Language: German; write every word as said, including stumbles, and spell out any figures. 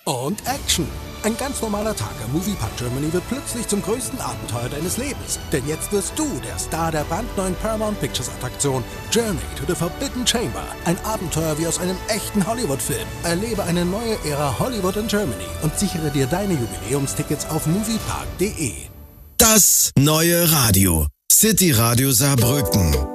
Und Action. Ein ganz normaler Tag am Moviepark Germany wird plötzlich zum größten Abenteuer deines Lebens. Denn jetzt wirst du der Star der brandneuen Paramount Pictures Attraktion Journey to the Forbidden Chamber. Ein Abenteuer wie aus einem echten Hollywood-Film. Erlebe eine neue Ära Hollywood in Germany und sichere dir deine Jubiläumstickets auf moviepark punkt de. Das neue Radio. City Radio Saarbrücken.